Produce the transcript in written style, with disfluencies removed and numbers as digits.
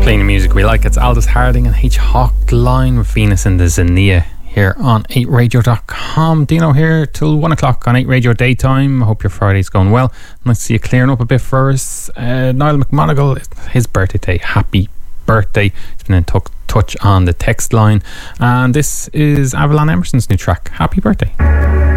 Playing the music we like. It's Aldous Harding and H. Hawkline with Venus in the Xenia here on 8radio.com. Dino here till 1 o'clock on 8 Radio Daytime. I hope your Friday's going well. Nice to see you clearing up a bit for us. Niall McMonigal, it's his birthday today. Happy birthday. He's been in touch on the text line. And this is Avalon Emerson's new track. Happy birthday.